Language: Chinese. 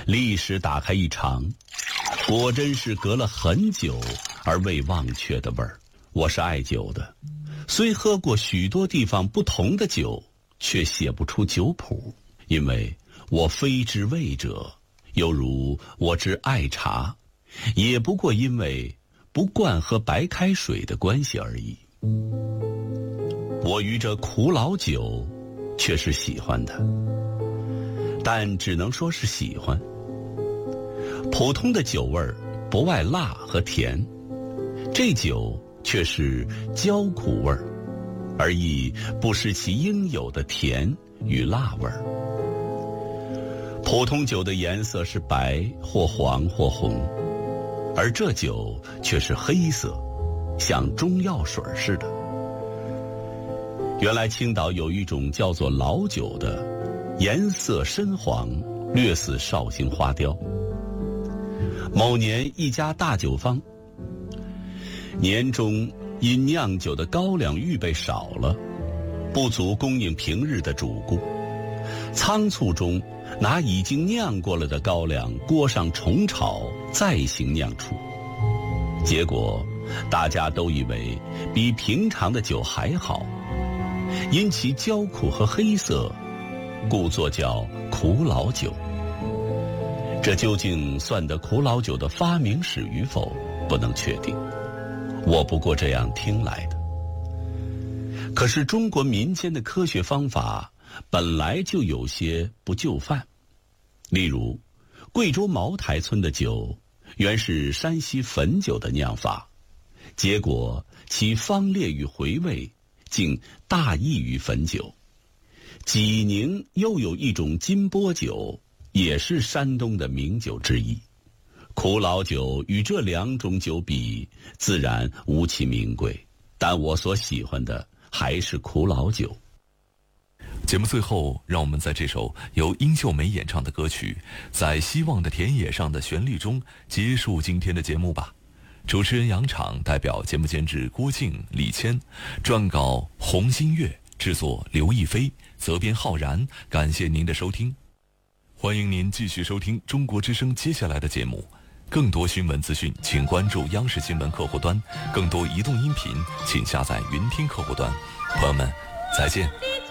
历史打开一场，果真是隔了很久而未忘却的味儿。我是爱酒的，虽喝过许多地方不同的酒，却写不出酒谱，因为我非知味者，犹如我之爱茶，也不过因为不惯喝白开水的关系而已。我于这苦老酒却是喜欢的，但只能说是喜欢。普通的酒味儿不外辣和甜，这酒却是焦苦味儿，而亦不失其应有的甜与辣味儿。普通酒的颜色是白或黄或红，而这酒却是黑色，像中药水似的。原来青岛有一种叫做老酒的，颜色深黄，略似绍兴花雕。某年一家大酒坊，年中因酿酒的高粱预备少了，不足供应平日的主顾，仓促中拿已经酿过了的高粱锅上重炒，再行酿出。结果大家都以为比平常的酒还好，因其焦苦和黑色，故作叫苦老酒。这究竟算得苦老酒的发明史与否，不能确定，我不过这样听来的。可是中国民间的科学方法本来就有些不就范，例如贵州茅台村的酒原是山西汾酒的酿法，结果其芳烈与回味竟大异于汾酒。济宁又有一种金波酒，也是山东的名酒之一。苦老酒与这两种酒比，自然无其名贵，但我所喜欢的还是苦老酒。 节目最后，让我们在这首由殷秀梅演唱的歌曲《在希望的田野上的旋律》中结束今天的节目吧。主持人杨昶，代表节目监制郭靖、李谦，撰稿洪新月，制作刘亦菲，责编浩然。感谢您的收听，欢迎您继续收听中国之声接下来的节目。更多新闻资讯，请关注央视新闻客户端；更多移动音频，请下载云听客户端。朋友们，再见。